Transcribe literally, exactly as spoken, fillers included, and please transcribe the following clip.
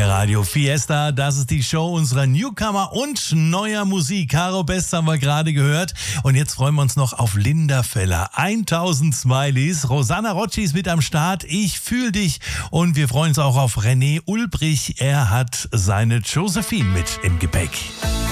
Radio Fiesta, das ist die Show unserer Newcomer und neuer Musik. Caro Best haben wir gerade gehört und jetzt freuen wir uns noch auf Linda Feller. tausend Smileys, Rosanna Rocci ist mit am Start, ich fühl dich und wir freuen uns auch auf René Ulbrich. Er hat seine Josephine mit im Gepäck.